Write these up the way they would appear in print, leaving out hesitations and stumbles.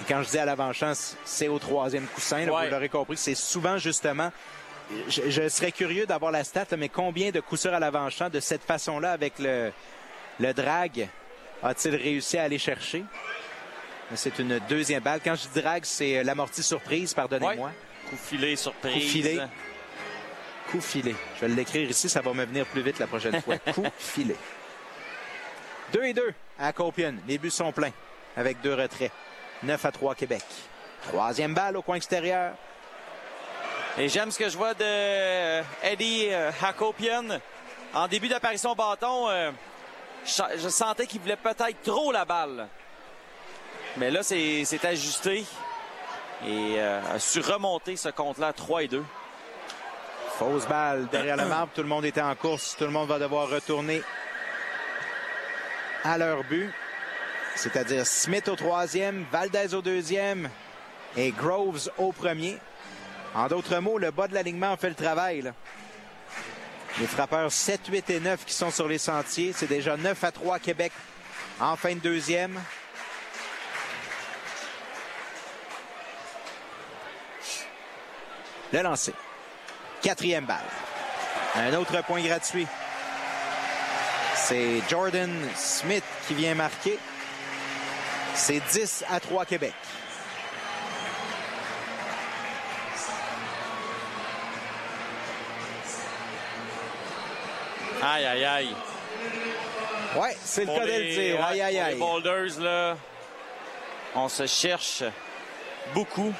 Et quand je dis à l'avant-champ, c'est au troisième coussin. Là, ouais. Vous l'aurez compris, c'est souvent justement... Je serais curieux d'avoir la stat, là, mais combien de coups sûrs à l'avant-champ de cette façon-là avec le drag a-t-il réussi à aller chercher? C'est une deuxième balle. Quand je dis drag, c'est l'amorti surprise, pardonnez-moi. Ouais. Coup filet, surprise. Coup filet. Coup filet. Je vais l'écrire ici, ça va me venir plus vite la prochaine fois. Coup filet. 2-2 à Copian. Les buts sont pleins avec 2 retraits. 9-3 Québec. Troisième balle au coin extérieur. Et j'aime ce que je vois de Eddie Hakopian. En début d'apparition au bâton, je sentais qu'il voulait peut-être trop la balle. Mais là, c'est ajusté et a su remonter ce compte-là à 3-2. Fausse balle derrière le marbre. Tout le monde était en course. Tout le monde va devoir retourner à leur but. C'est-à-dire Smith au troisième, Valdez au deuxième et Groves au premier. En d'autres mots, le bas de l'alignement fait le travail, là. Les frappeurs 7, 8 et 9 qui sont sur les sentiers. C'est déjà 9-3 Québec en fin de deuxième. Le lancer. Quatrième balle. Un autre point gratuit. C'est Jordan Smith qui vient marquer. C'est 10-3 Québec. Aïe, aïe, aïe. Ouais, c'est le cas de le dire. Aïe, aïe, aïe. Les Boulders, là, on se cherche beaucoup.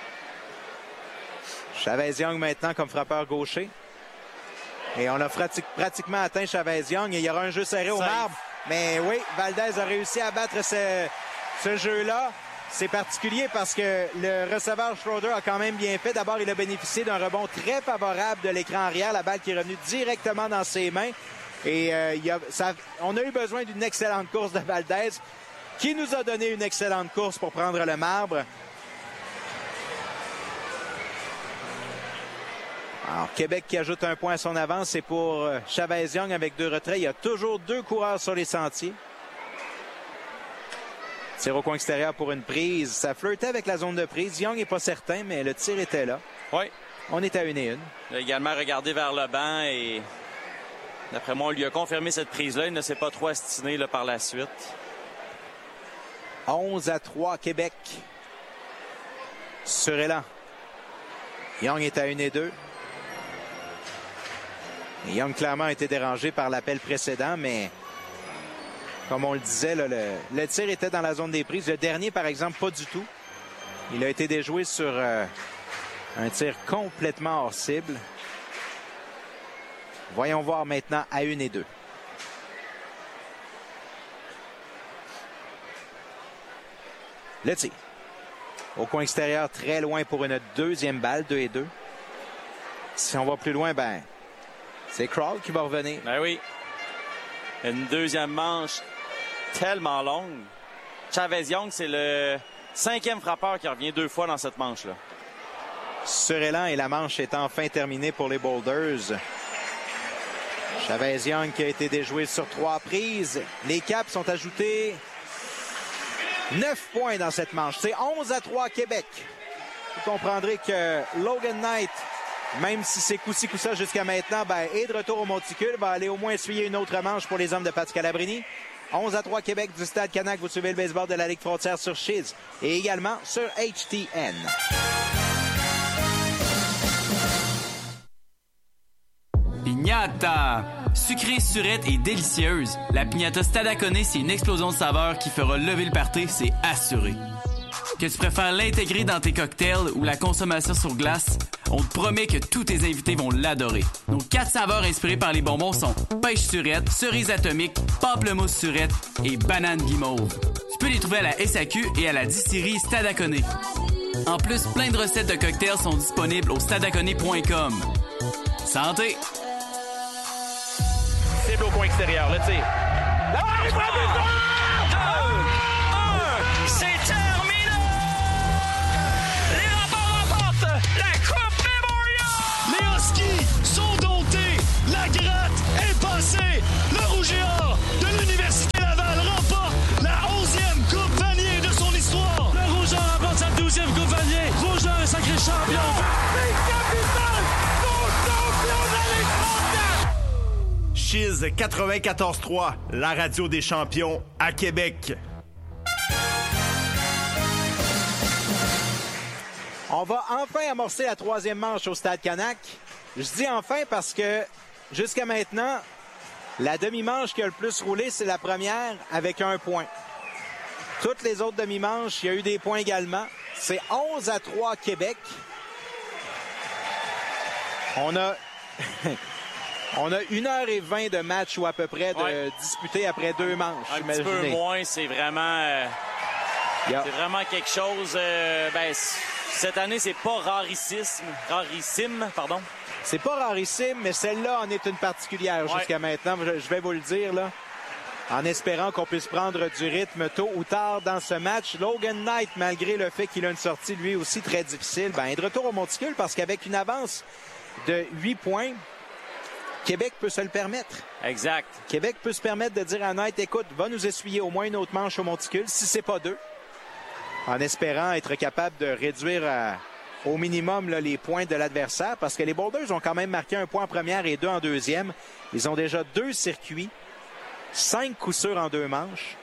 Chavez-Young maintenant comme frappeur gaucher. Et on a pratiquement atteint Chavez-Young. Et il y aura un jeu serré au marbre. Mais oui, Valdez a réussi à battre ce jeu-là. C'est particulier parce que le receveur Schroeder a quand même bien fait. D'abord, il a bénéficié d'un rebond très favorable de l'écran arrière. La balle qui est revenue directement dans ses mains. Et on a eu besoin d'une excellente course de Valdez qui nous a donné une excellente course pour prendre le marbre. Alors, Québec qui ajoute un point à son avance, c'est pour Chavez-Young avec 2 retraits. Il y a toujours 2 coureurs sur les sentiers. Tir au coin extérieur pour une prise. Ça flirtait avec la zone de prise. Young n'est pas certain, mais le tir était là. Oui. On est à 1-1. Il a également regardé vers le banc et d'après moi, on lui a confirmé cette prise-là. Il ne s'est pas trop astiné là, par la suite. 11-3 Québec. Sur élan. Young est à 1-2. Et Young clairement a été dérangé par l'appel précédent, mais comme on le disait, là, le tir était dans la zone des prises. Le dernier, par exemple, pas du tout. Il a été déjoué sur un tir complètement hors cible. Voyons voir maintenant à 1-2. Le tir. Au coin extérieur, très loin pour une deuxième balle, 2-2. Si on va plus loin, ben, c'est Krall qui va revenir. Ben oui. Une deuxième manche tellement longue. Chavez-Young, c'est le 5e frappeur qui revient 2 fois dans cette manche-là. Sur élan et la manche est enfin terminée pour les Boulders. Chavez-Young qui a été déjoué sur 3 prises. Les Caps sont ajoutés 9 points dans cette manche. C'est 11-3 Québec. Vous comprendrez que Logan Knight, même si c'est coup-ci, coup-ça jusqu'à maintenant, ben, est de retour au monticule, va aller au moins essuyer une autre manche pour les hommes de Pat Scalabrini. 11-3 Québec du Stade Canac. Vous suivez le baseball de la Ligue Frontière sur Chiz et également sur HTN. Pignata! Sucrée, surette et délicieuse, la pignata Stadaconé, c'est une explosion de saveurs qui fera lever le party, c'est assuré. Que tu préfères l'intégrer dans tes cocktails ou la consommation sur glace, on te promet que tous tes invités vont l'adorer. Nos 4 saveurs inspirées par les bonbons sont pêche surette, cerise atomique, pamplemousse surette et banane guimauve. Tu peux les trouver à la SAQ et à la distillerie Stadaconé. En plus, plein de recettes de cocktails sont disponibles au stadaconé.com. Santé! Cible au coin extérieur, le tir. Ah, il prend le but! C'est terminé! Les Raptors remportent la Coupe Memorial! Les Huskies sont domptés. La gratte est passée. Le Rouge et Or de l'Université Laval remporte la 11e Coupe Vanier de son histoire. Le Rouge et Or Jazz 94.3, la radio des champions à Québec. On va enfin amorcer la troisième manche au Stade Canac. Je dis enfin parce que jusqu'à maintenant, la demi-manche qui a le plus roulé, c'est la première avec 1 point. Toutes les autres demi-manches, il y a eu des points également. C'est 11-3 Québec. On a 1h20 de match ou à peu près de disputé après 2 manches. Un petit peu moins, c'est vraiment... C'est vraiment quelque chose... cette année, c'est pas rarissime, pardon. C'est pas rarissime, mais celle-là en est une particulière jusqu'à maintenant. Je vais vous le dire, là. En espérant qu'on puisse prendre du rythme tôt ou tard dans ce match. Logan Knight, malgré le fait qu'il a une sortie lui aussi très difficile, est de retour au monticule parce qu'avec une avance de 8 points, Québec peut se le permettre. Exact. Québec peut se permettre de dire à Knight, écoute, va nous essuyer au moins une autre manche au monticule, si c'est pas 2. En espérant être capable de réduire au minimum là, les points de l'adversaire, parce que les Boulders ont quand même marqué 1 point en première et 2 en deuxième. Ils ont déjà 2 circuits, 5 coups sûrs en 2 manches.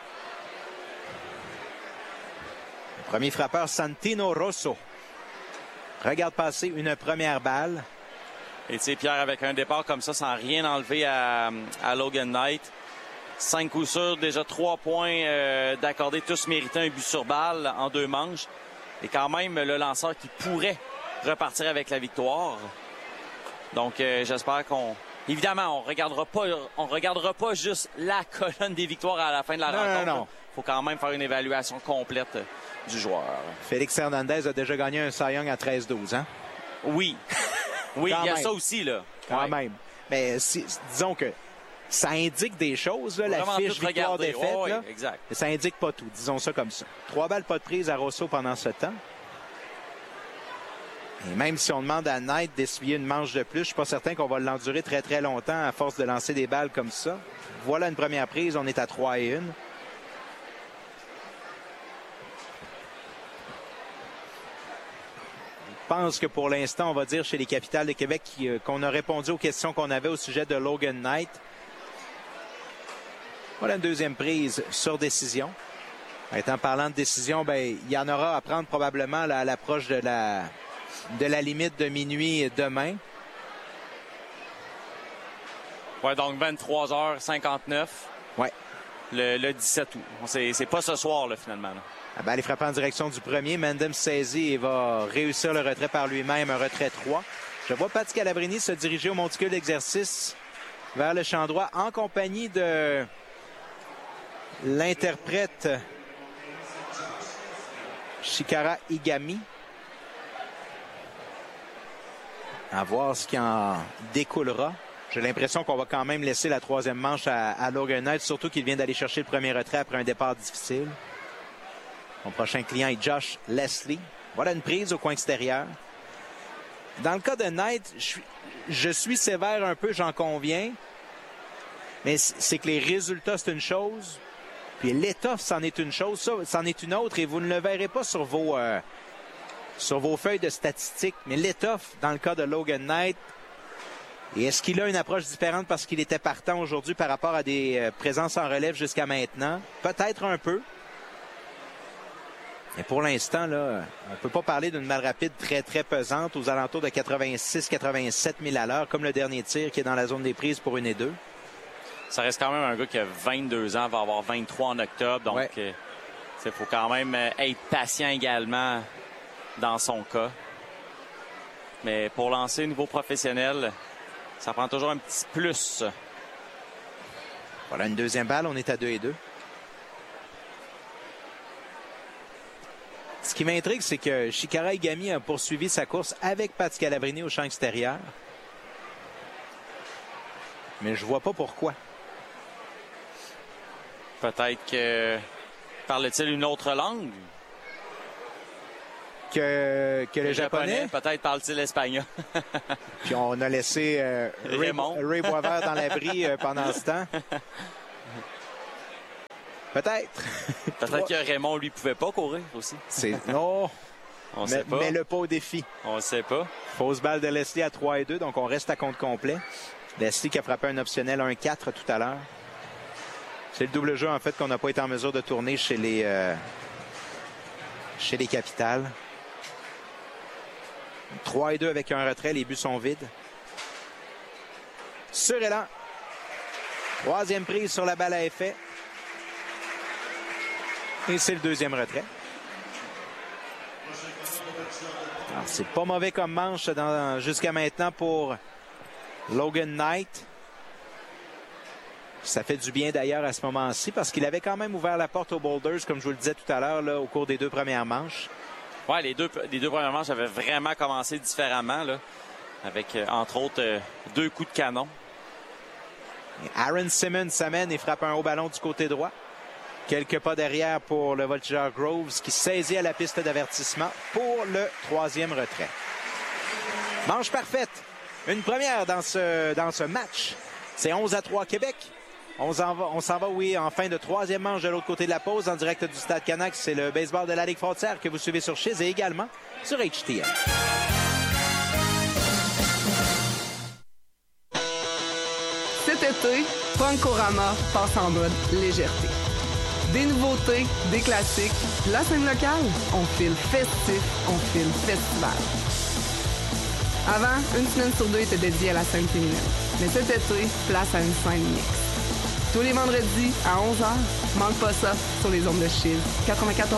Le premier frappeur, Santino Rosso, regarde passer une première balle. Et tu sais, Pierre, avec un départ comme ça, sans rien enlever à Logan Knight, 5 coups sûrs, déjà 3 points d'accorder, tous méritant un but sur balle en 2 manches. Et quand même, le lanceur qui pourrait repartir avec la victoire. Donc, j'espère qu'on... Évidemment, on regardera pas juste la colonne des victoires à la fin de la rencontre. Non. Faut quand même faire une évaluation complète du joueur. Félix Hernandez a déjà gagné un Cy Young à 13-12, hein? Oui. Oui, il y a ça aussi, là. Quand même. Mais disons que ça indique des choses, là, la fiche victoire-défaite. Exact. Mais ça indique pas tout, disons ça comme ça. 3 balles pas de prise à Rosso pendant ce temps. Et même si on demande à Knight d'essuyer une manche de plus, je suis pas certain qu'on va l'endurer très très longtemps à force de lancer des balles comme ça. Voilà une première prise, on est à 3-1. Je pense que pour l'instant, on va dire chez les Capitales de Québec qu'on a répondu aux questions qu'on avait au sujet de Logan Knight. Voilà une deuxième prise sur décision. En parlant de décision, il y en aura à prendre probablement à l'approche de la limite de minuit demain. Ouais, donc 23h59. Ouais. Le 17 août. C'est pas ce soir, là, finalement. Là. Les frappes en direction du premier. Mendem saisit et va réussir le retrait par lui-même, un retrait 3. Je vois Pat Scalabrini se diriger au monticule d'exercice vers le champ droit en compagnie de l'interprète Chikara Igami. À voir ce qui en découlera. J'ai l'impression qu'on va quand même laisser la troisième manche à Logan Knight, surtout qu'il vient d'aller chercher le premier retrait après un départ difficile. Mon prochain client est Josh Leslie. Voilà une prise au coin extérieur. Dans le cas de Knight, je suis sévère un peu, j'en conviens. Mais c'est que les résultats, c'est une chose. Puis l'étoffe, c'en est une chose. Ça, c'en est une autre. Et vous ne le verrez pas sur vos feuilles de statistiques. Mais l'étoffe, dans le cas de Logan Knight, et est-ce qu'il a une approche différente parce qu'il était partant aujourd'hui par rapport à des présences en relève jusqu'à maintenant? Peut-être un peu. Mais pour l'instant, là, on ne peut pas parler d'une balle rapide très, très pesante aux alentours de 86-87 000 à l'heure, comme le dernier tir qui est dans la zone des prises pour 1 et 2. Ça reste quand même un gars qui a 22 ans, va avoir 23 en octobre. Donc, il faut quand même être patient également dans son cas. Mais pour lancer au niveau professionnel, ça prend toujours un petit plus. Voilà une deuxième balle, on est à 2 et 2. Ce qui m'intrigue, c'est que Chikara Igami a poursuivi sa course avec Pat Scalabrini au champ extérieur. Mais je vois pas pourquoi. Peut-être que... Parle-t-il une autre langue? Que le japonais? Peut-être parle-t-il espagnol. Puis on a laissé Ray Boisvert dans l'abri pendant ce temps. Peut-être. Peut-être que Raymond, lui, pouvait pas courir aussi. Non. On sait pas. Mets-le pas au défi. On ne sait pas. Fausse balle de Leslie à 3 et 2, donc on reste à compte complet. Leslie qui a frappé un optionnel 1-4 tout à l'heure. C'est le double jeu, en fait, qu'on n'a pas été en mesure de tourner chez les Capitals. 3-2 avec un retrait. Les buts sont vides. Sur-élan. Troisième prise sur la balle à effet. Et c'est le deuxième retrait. Alors, c'est pas mauvais comme manche jusqu'à maintenant pour Logan Knight. Ça fait du bien d'ailleurs à ce moment-ci parce qu'il avait quand même ouvert la porte aux Boulders, comme je vous le disais tout à l'heure, au cours des 2 premières manches. Oui, les deux premières manches avaient vraiment commencé différemment, là, avec, entre autres, 2 coups de canon. Et Aaron Simmons s'amène et frappe un haut ballon du côté droit. Quelques pas derrière pour le voltigeur Groves qui saisit à la piste d'avertissement pour le 3e retrait. Manche parfaite. Une première dans ce match. C'est 11-3 Québec. On s'en va, oui, en fin de 3e manche de l'autre côté de la pause, en direct du Stade Canac. C'est le baseball de la Ligue frontière que vous suivez sur Chiz et également sur HTM. Cet été, Punkorama passe en mode légèreté. Des nouveautés, des classiques, la scène locale, on file festif, on file festival. Avant, une semaine sur 2 était dédiée à la scène féminine. Mais cet été, place à une scène mixte. Tous les vendredis à 11h, manque pas ça sur les ondes de Chiz 94.1.